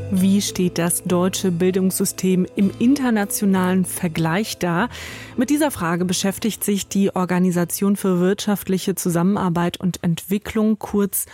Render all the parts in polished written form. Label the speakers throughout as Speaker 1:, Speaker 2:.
Speaker 1: Wie steht das deutsche Bildungssystem im internationalen Vergleich da? Mit dieser Frage beschäftigt sich die Organisation für wirtschaftliche Zusammenarbeit und Entwicklung, kurz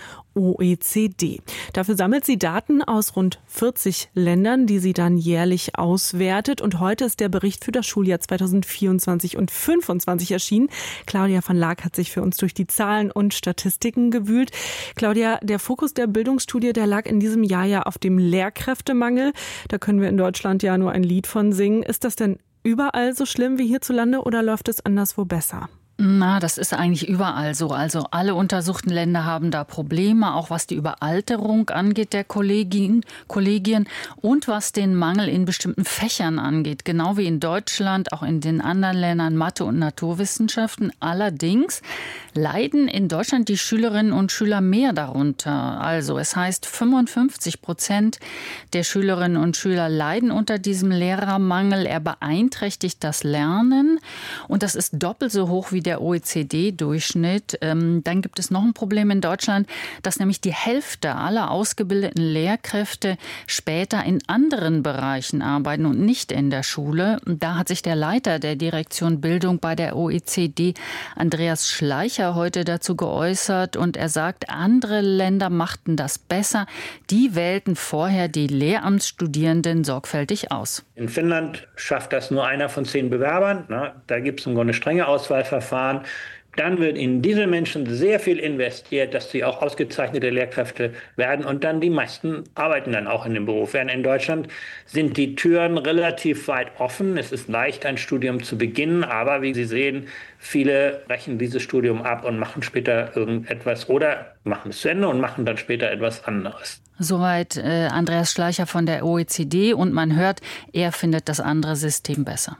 Speaker 1: OECD. Dafür sammelt sie Daten aus rund 40 Ländern, die sie dann jährlich auswertet. Und heute ist der Bericht für das Schuljahr 2024 und 2025 erschienen. Claudia von Laak hat sich für uns durch die Zahlen und Statistiken gewühlt. Claudia, der Fokus der Bildungsstudie, der lag in diesem Jahr ja auf dem Lehrkräftemangel. Da können wir in Deutschland ja nur ein Lied von singen. Ist das denn überall so schlimm wie hierzulande oder läuft es anderswo besser?
Speaker 2: Na, das ist eigentlich überall so. Also alle untersuchten Länder haben da Probleme, auch was die Überalterung angeht der Kollegien und was den Mangel in bestimmten Fächern angeht. Genau wie in Deutschland, auch in den anderen Ländern Mathe und Naturwissenschaften. Allerdings leiden in Deutschland die Schülerinnen und Schüler mehr darunter. Also es heißt, 55% der Schülerinnen und Schüler leiden unter diesem Lehrermangel. Er beeinträchtigt das Lernen und das ist doppelt so hoch wie der OECD-Durchschnitt. Dann gibt es noch ein Problem in Deutschland, dass nämlich die Hälfte aller ausgebildeten Lehrkräfte später in anderen Bereichen arbeiten und nicht in der Schule. Da hat sich der Leiter der Direktion Bildung bei der OECD, Andreas Schleicher, heute dazu geäußert und er sagt, andere Länder machten das besser. Die wählten vorher die Lehramtsstudierenden sorgfältig aus.
Speaker 3: In Finnland schafft das nur einer von 10 Bewerbern. Da gibt es im Grunde strenge Auswahlverfahren. Dann wird in diese Menschen sehr viel investiert, dass sie auch ausgezeichnete Lehrkräfte werden und dann die meisten arbeiten dann auch in dem Beruf. Während in Deutschland sind die Türen relativ weit offen. Es ist leicht, ein Studium zu beginnen, aber wie Sie sehen, viele brechen dieses Studium ab und machen später irgendetwas oder machen es zu Ende und machen dann später etwas anderes.
Speaker 2: Soweit Andreas Schleicher von der OECD und man hört, er findet das andere System besser.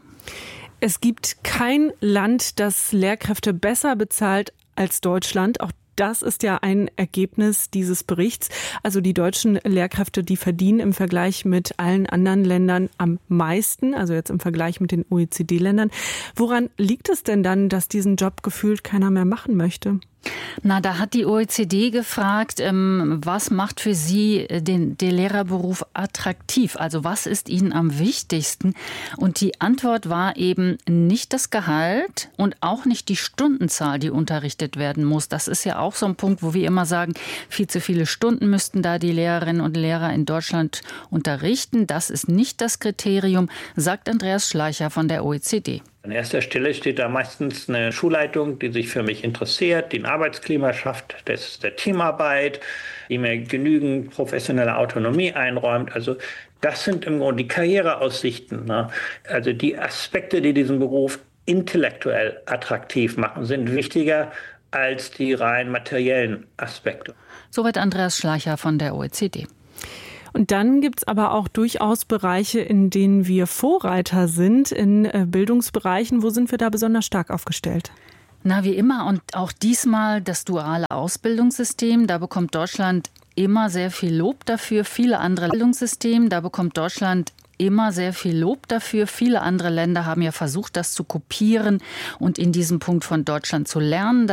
Speaker 1: Es gibt kein Land, das Lehrkräfte besser bezahlt als Deutschland. Auch das ist ja ein Ergebnis dieses Berichts. Also die deutschen Lehrkräfte, die verdienen im Vergleich mit allen anderen Ländern am meisten, also jetzt im Vergleich mit den OECD-Ländern. Woran liegt es denn dann, dass diesen Job gefühlt keiner mehr machen möchte?
Speaker 2: Na, da hat die OECD gefragt, was macht für Sie den Lehrerberuf attraktiv? Also was ist Ihnen am wichtigsten? Und die Antwort war eben nicht das Gehalt und auch nicht die Stundenzahl, die unterrichtet werden muss. Das ist ja auch so ein Punkt, wo wir immer sagen, viel zu viele Stunden müssten da die Lehrerinnen und Lehrer in Deutschland unterrichten. Das ist nicht das Kriterium, sagt Andreas Schleicher von der OECD.
Speaker 3: An erster Stelle steht da meistens eine Schulleitung, die sich für mich interessiert, die ein Arbeitsklima schafft, der Teamarbeit, die mir genügend professionelle Autonomie einräumt. Also das sind im Grunde die Karriereaussichten. Also die Aspekte, die diesen Beruf intellektuell attraktiv machen, sind wichtiger als die rein materiellen Aspekte.
Speaker 2: Soweit Andreas Schleicher von der OECD.
Speaker 1: Und dann gibt's aber auch durchaus Bereiche, in denen wir Vorreiter sind, in Bildungsbereichen. Wo sind wir da besonders stark aufgestellt?
Speaker 2: Na, wie immer und auch diesmal das duale Ausbildungssystem. Da bekommt Deutschland immer sehr viel Lob dafür. Viele andere Länder haben ja versucht, das zu kopieren und in diesem Punkt von Deutschland zu lernen.